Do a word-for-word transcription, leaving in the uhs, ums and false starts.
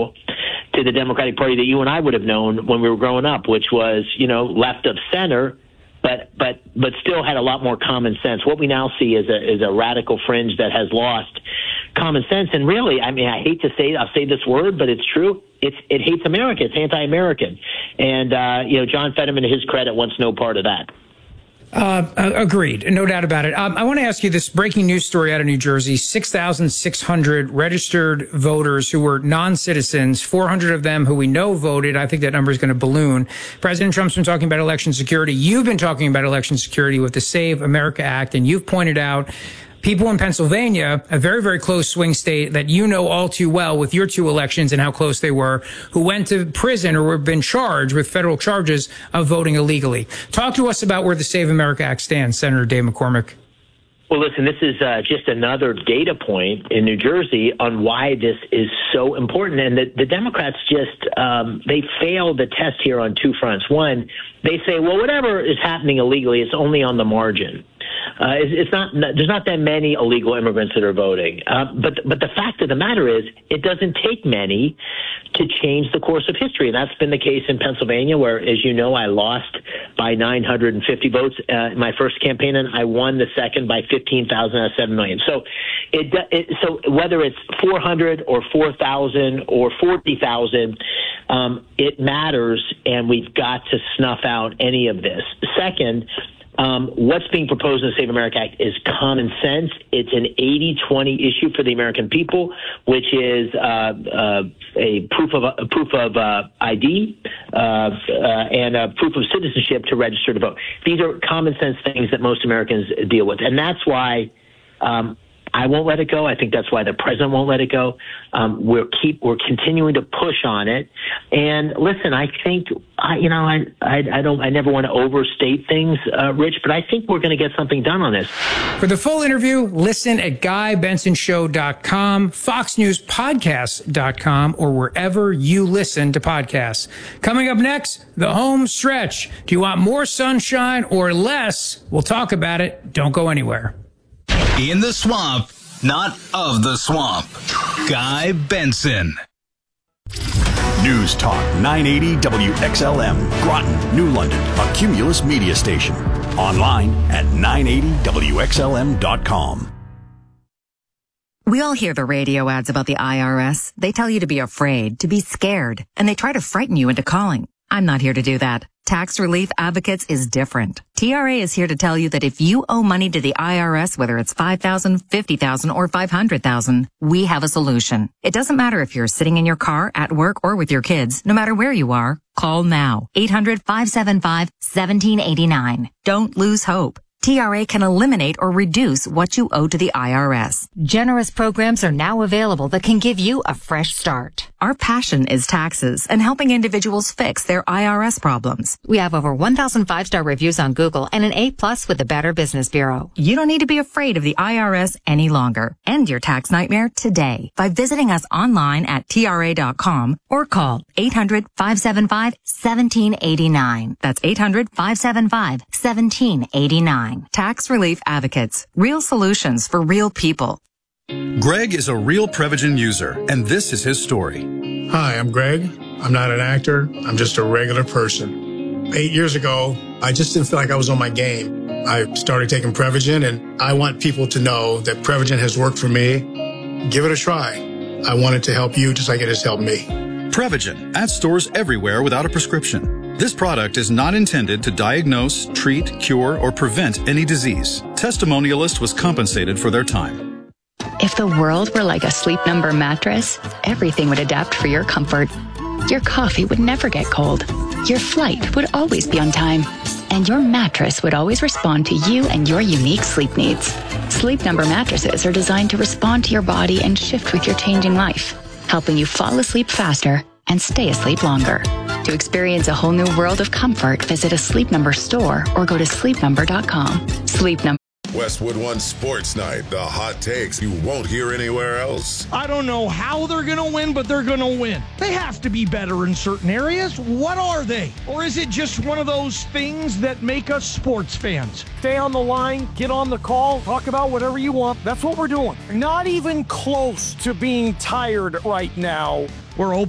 example, to the Democratic Party that you and I would have known when we were growing up, which was, you know, left of center, but but but still had a lot more common sense. What we now see is a is a radical fringe that has lost common sense. And really, I mean, I hate to say, I'll say this word, but it's true. It's it hates America. It's anti-American. And uh, you know, John Fetterman, to his credit, wants no part of that. Uh, agreed. No doubt about it. Um, I want to ask you this breaking news story out of New Jersey. six thousand six hundred registered voters who were non-citizens, four hundred of them who we know voted. I think that number is going to balloon. President Trump's been talking about election security. You've been talking about election security with the Save America Act, and you've pointed out people in Pennsylvania, a very, very close swing state that you know all too well with your two elections and how close they were, who went to prison or have been charged with federal charges of voting illegally. Talk to us about where the Save America Act stands, Senator Dave McCormick. Well, listen, this is uh, just another data point in New Jersey on why this is so important. And the, the Democrats just, um, they failed the test here on two fronts. One, they say, well, whatever is happening illegally, it's only on the margin. Uh, it's, it's not, there's not that many illegal immigrants that are voting. Uh, but, but the fact of the matter is, it doesn't take many to change the course of history. And that's been the case in Pennsylvania, where, as you know, I lost by nine hundred fifty votes uh, in my first campaign, and I won the second by fifteen thousand out of seven million. So, it, it, so whether it's four hundred or four thousand or forty thousand, um, it matters, and we've got to snuff out any of this. Second, Um, what's being proposed in the Save America Act is common sense. It's an eighty twenty issue for the American people, which is uh, uh, a proof of a proof of uh, I D uh, uh, and a proof of citizenship to register to vote. These are common sense things that most Americans deal with, and that's why um, I won't let it go. I think that's why the president won't let it go. Um, we're keep we're continuing to push on it. And listen, I think I, you know I, I I don't I never want to overstate things, uh, Rich, but I think we're going to get something done on this. For the full interview, listen at guy benson show dot com, fox news podcast dot com, or wherever you listen to podcasts. Coming up next, the home stretch. Do you want more sunshine or less? We'll talk about it. Don't go anywhere. In the swamp, not of the swamp. Guy Benson. News Talk nine eighty W X L M, Groton, New London, a Cumulus media station. Online at nine eighty W X L M dot com. We all hear the radio ads about the I R S. They tell you to be afraid, to be scared, and they try to frighten you into calling. I'm not here to do that. Tax Relief Advocates is different. T R A is here to tell you that if you owe money to the I R S, whether it's five thousand dollars, fifty thousand dollars, or five hundred thousand dollars, we have a solution. It doesn't matter if you're sitting in your car, at work, or with your kids. No matter where you are, call now. eight hundred, five seven five, one seven eight nine. Don't lose hope. T R A can eliminate or reduce what you owe to the I R S. Generous programs are now available that can give you a fresh start. Our passion is taxes and helping individuals fix their I R S problems. We have over one thousand five-star reviews on Google and an A plus with the Better Business Bureau. You don't need to be afraid of the I R S any longer. End your tax nightmare today by visiting us online at T R A dot com or call eight hundred, five seven five, one seven eight nine. That's eight hundred, five seven five, one seven eight nine. Tax Relief Advocates. Real solutions for real people. Greg is a real Prevagen user, and this is his story. Hi, I'm Greg. I'm not an actor. I'm just a regular person. Eight years ago, I just didn't feel like I was on my game. I started taking Prevagen, and I want people to know that Prevagen has worked for me. Give it a try. I want it to help you just like it has helped me. Prevagen, at stores everywhere without a prescription. This product is not intended to diagnose, treat, cure, or prevent any disease. Testimonialist was compensated for their time. If the world were like a Sleep Number mattress, everything would adapt for your comfort. Your coffee would never get cold. Your flight would always be on time. And your mattress would always respond to you and your unique sleep needs. Sleep Number mattresses are designed to respond to your body and shift with your changing life, helping you fall asleep faster and stay asleep longer. To experience a whole new world of comfort, visit a Sleep Number store or go to sleep number dot com. Sleep Number. Westwood One Sports Night, the hot takes you won't hear anywhere else. I don't know how they're going to win, but they're going to win. They have to be better in certain areas. What are they? Or is it just one of those things that make us sports fans? Stay on the line, get on the call, talk about whatever you want. That's what we're doing. Not even close to being tired right now. We're open.